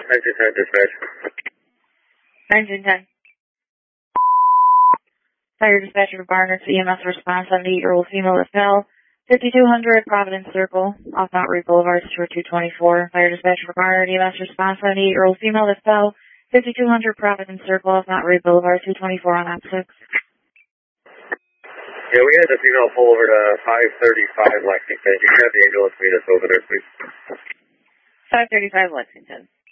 1910 dispatch. 1910. Fire dispatcher to Barnard, EMS response on the 8-year-old female that fell. 5200 Providence Circle, off Mount Reed Boulevard, Tour 224. Fire dispatcher for Barnard, EMS response on the 8-year-old female that fell. 5200 Providence Circle, off Mount Reed Boulevard, 224 on Op 6. Yeah, we had the female pull over to 535 Lexington. You can have the ambulance meet us over there, please. 535 Lexington.